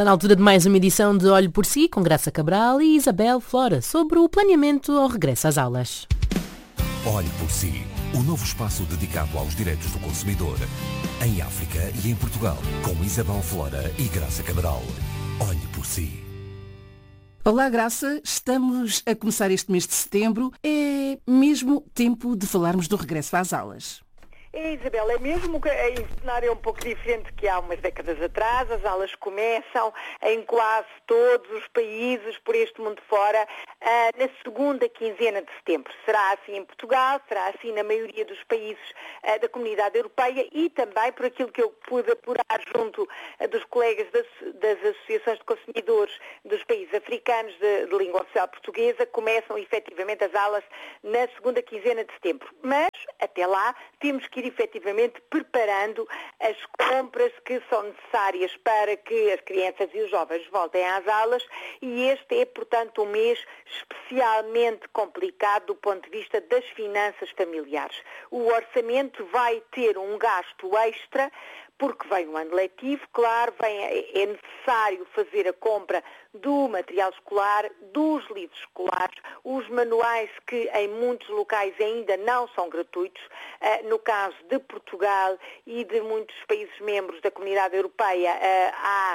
Está na altura de mais uma edição de Olho por Si, com Graça Cabral e Isabel Flora, sobre o planeamento ao regresso às aulas. Olhe por Si, o novo espaço dedicado aos direitos do consumidor, em África e em Portugal, com Isabel Flora e Graça Cabral. Olhe por Si. Olá, Graça. Estamos a começar este mês de setembro. É mesmo tempo de falarmos do regresso às aulas. É, Isabel, é mesmo que em cenário é um pouco diferente que há umas décadas atrás. As aulas começam em quase todos os países por este mundo fora na segunda quinzena de setembro. Será assim em Portugal, será assim na maioria dos países da Comunidade Europeia e também, por aquilo que eu pude apurar junto dos colegas das associações de consumidores dos países africanos de língua oficial portuguesa, começam efetivamente as aulas na segunda quinzena de setembro. Mas, até lá, temos que ir efetivamente preparando as compras que são necessárias para que as crianças e os jovens voltem às aulas e este é, portanto, um mês especialmente complicado do ponto de vista das finanças familiares. O orçamento vai ter um gasto extra porque vem o ano letivo, claro, é necessário fazer a compra do material escolar, dos livros escolares, os manuais que em muitos locais ainda não são gratuitos. No caso de Portugal e de muitos países membros da Comunidade Europeia, há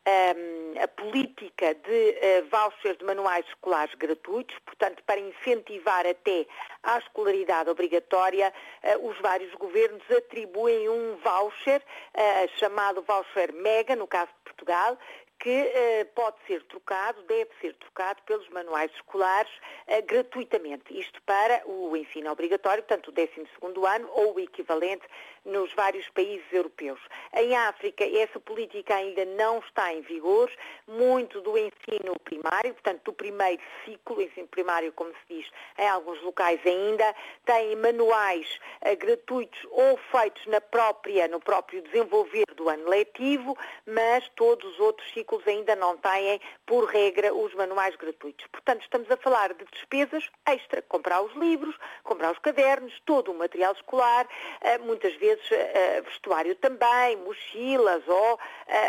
a política de vouchers de manuais escolares gratuitos, portanto, para incentivar até a escolaridade obrigatória, os vários governos atribuem um voucher, chamado voucher Mega, no caso de Portugal, que pode ser trocado, deve ser trocado pelos manuais escolares gratuitamente. Isto para o ensino obrigatório, portanto o 12º ano ou o equivalente nos vários países europeus. Em África, essa política ainda não está em vigor. Muito do ensino primário, portanto do primeiro ciclo, ensino primário, como se diz, em alguns locais ainda, tem manuais gratuitos ou feitos no próprio desenvolver do ano letivo, mas todos os outros ciclos ainda não têm, por regra, os manuais gratuitos. Portanto, estamos a falar de despesas extra, comprar os livros, comprar os cadernos, todo o material escolar, muitas vezes vestuário também, mochilas ou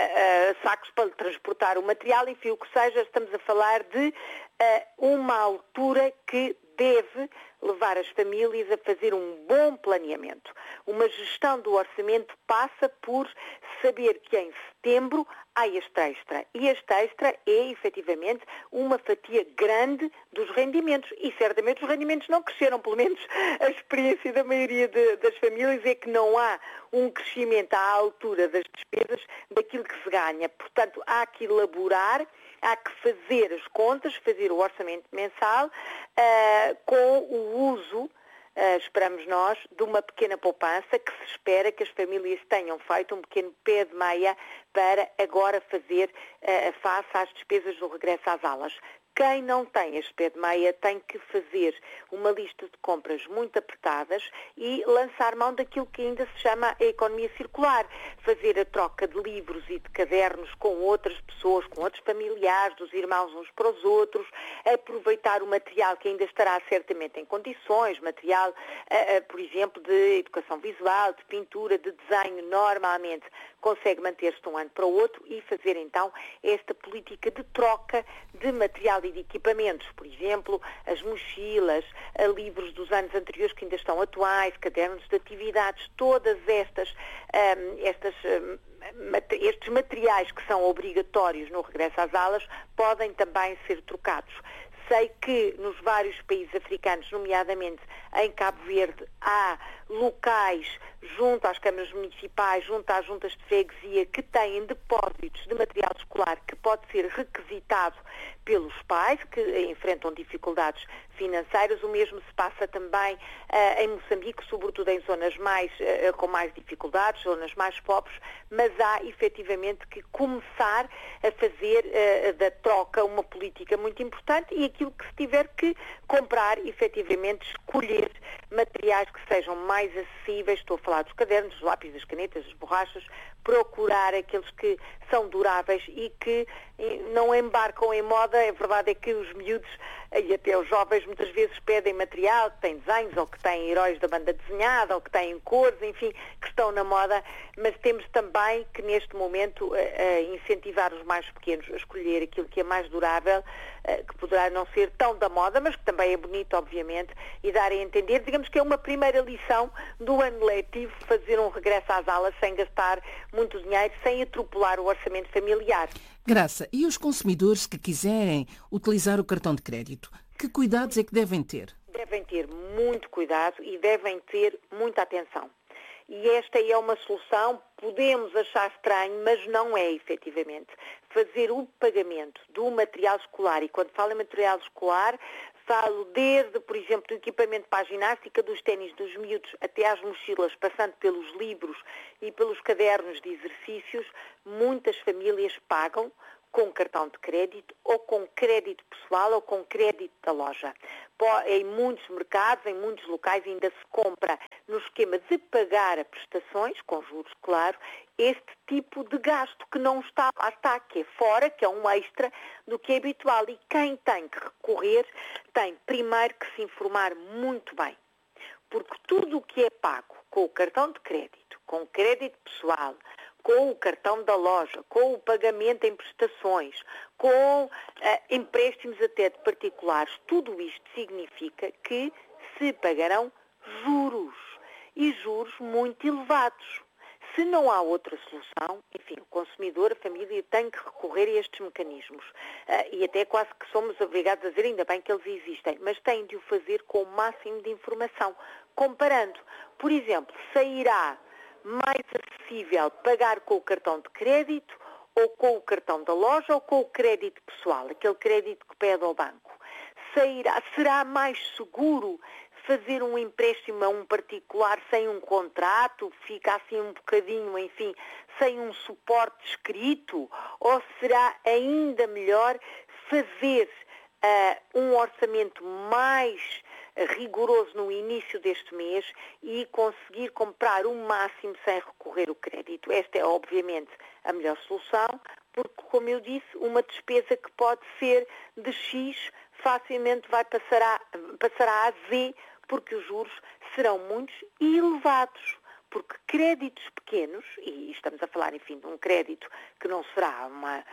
sacos para transportar o material, enfim, o que seja, estamos a falar de uma altura que deve levar as famílias a fazer um bom planeamento. Uma gestão do orçamento passa por saber que em setembro há este extra. E este extra é, efetivamente, uma fatia grande dos rendimentos. E, certamente, os rendimentos não cresceram. Pelo menos a experiência da maioria das famílias é que não há um crescimento à altura das despesas daquilo que se ganha. Portanto, há que elaborar, há que fazer as contas, fazer o orçamento mensal com o uso, esperamos nós, de uma pequena poupança que se espera que as famílias tenham feito um pequeno pé de meia para agora fazer face às despesas do regresso às aulas. Quem não tem este pé de meia tem que fazer uma lista de compras muito apertadas e lançar mão daquilo que ainda se chama a economia circular. Fazer a troca de livros e de cadernos com outras pessoas, com outros familiares, dos irmãos uns para os outros, aproveitar o material que ainda estará certamente em condições, material, por exemplo, de educação visual, de pintura, de desenho, normalmente consegue manter-se de um ano para o outro e fazer então esta política de troca de material e de equipamentos, por exemplo, as mochilas, livros dos anos anteriores que ainda estão atuais, cadernos de atividades, todas estes materiais que são obrigatórios no regresso às aulas podem também ser trocados. Sei que nos vários países africanos, nomeadamente em Cabo Verde, há locais junto às câmaras municipais, junto às juntas de freguesia, que têm depósitos de material escolar que pode ser requisitado pelos pais que enfrentam dificuldades financeiras. O mesmo se passa também em Moçambique, sobretudo em zonas com mais dificuldades, zonas mais pobres, mas há efetivamente que começar a fazer da troca uma política muito importante e aquilo que se tiver que comprar, efetivamente escolher materiais que sejam mais acessíveis, estou a falar dos cadernos, dos lápis, das canetas, das borrachas, procurar aqueles que são duráveis e que não embarcam em moda. A verdade é que os miúdos e até os jovens muitas vezes pedem material que tem desenhos, ou que tem heróis da banda desenhada, ou que têm cores, enfim, que estão na moda, mas temos também que neste momento incentivar os mais pequenos a escolher aquilo que é mais durável, que poderá não ser tão da moda, mas que também é bonito, obviamente, e dar a entender, digamos que é uma primeira lição do ano letivo, fazer um regresso às aulas sem gastar muito dinheiro, sem atropelar o orçamento familiar. Graça, e os consumidores que quiserem utilizar o cartão de crédito, que cuidados é que devem ter? Devem ter muito cuidado e devem ter muita atenção. E esta é uma solução, podemos achar estranho, mas não é efetivamente. Fazer o pagamento do material escolar, e quando falo em material escolar, falo desde, por exemplo, do equipamento para a ginástica, dos ténis dos miúdos até às mochilas, passando pelos livros e pelos cadernos de exercícios, muitas famílias pagam com cartão de crédito ou com crédito pessoal ou com crédito da loja. Em muitos mercados, em muitos locais ainda se compra no esquema de pagar a prestações, com juros, claro, este tipo de gasto que não está, lá está, que é fora, que é um extra do que é habitual. E quem tem que recorrer tem primeiro que se informar muito bem. Porque tudo o que é pago com o cartão de crédito, com o crédito pessoal, com o cartão da loja, com o pagamento em prestações, com empréstimos até de particulares, tudo isto significa que se pagarão juros, e juros muito elevados. Se não há outra solução, enfim, o consumidor, a família tem que recorrer a estes mecanismos. E até quase que somos obrigados a dizer, ainda bem que eles existem, mas têm de o fazer com o máximo de informação. Comparando, por exemplo, sairá mais acessível pagar com o cartão de crédito ou com o cartão da loja ou com o crédito pessoal, aquele crédito que pede ao banco. Será mais seguro fazer um empréstimo a um particular sem um contrato, fica assim um bocadinho, enfim, sem um suporte escrito? Ou será ainda melhor fazer um orçamento mais rigoroso no início deste mês e conseguir comprar o máximo sem recorrer ao crédito? Esta é, obviamente, a melhor solução, porque, como eu disse, uma despesa que pode ser de X facilmente passará a Z, porque os juros serão muitos e elevados. Porque créditos pequenos, e estamos a falar, enfim, de um crédito que não será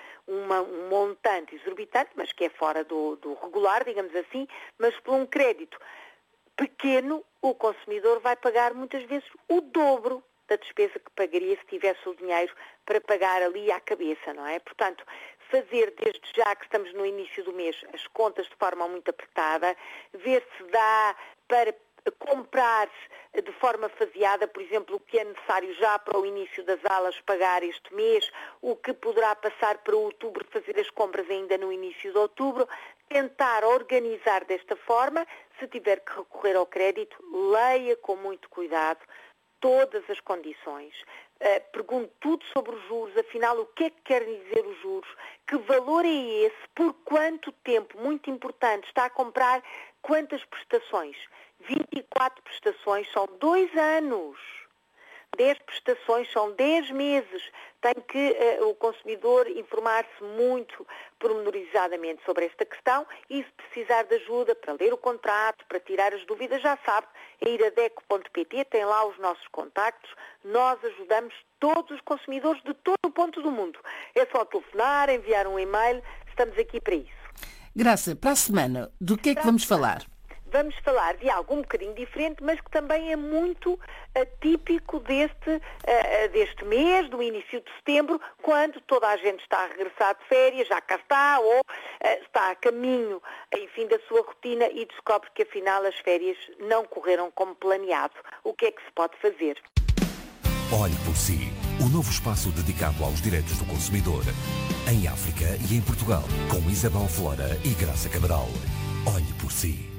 um montante exorbitante, mas que é fora do regular, digamos assim, mas por um crédito pequeno, o consumidor vai pagar muitas vezes o dobro da despesa que pagaria se tivesse o dinheiro para pagar ali à cabeça, não é? Portanto, fazer desde já que estamos no início do mês as contas de forma muito apertada, ver se dá para comprar de forma faseada, por exemplo, o que é necessário já para o início das aulas pagar este mês, o que poderá passar para outubro, fazer as compras ainda no início de outubro, tentar organizar desta forma. Se tiver que recorrer ao crédito, leia com muito cuidado todas as condições. Pergunte tudo sobre os juros, afinal, o que é que querem dizer os juros, que valor é esse, por quanto tempo, muito importante, está a comprar quantas prestações. 24 prestações são 2 anos. 10 prestações são 10 meses. Tem que o consumidor informar-se muito pormenorizadamente sobre esta questão e, se precisar de ajuda para ler o contrato, para tirar as dúvidas, já sabe, é ir a deco.pt, tem lá os nossos contactos. Nós ajudamos todos os consumidores de todo o ponto do mundo. É só telefonar, enviar um e-mail, estamos aqui para isso. Graça, para a semana, do que é que vamos falar? Vamos falar de algo um bocadinho diferente, mas que também é muito típico deste mês, do início de setembro, quando toda a gente está a regressar de férias, já cá está, ou está a caminho, enfim, da sua rotina e descobre que afinal as férias não correram como planeado. O que é que se pode fazer? Olhe por si, o novo espaço dedicado aos direitos do consumidor, em África e em Portugal, com Isabel Flora e Graça Cabral. Olhe por si.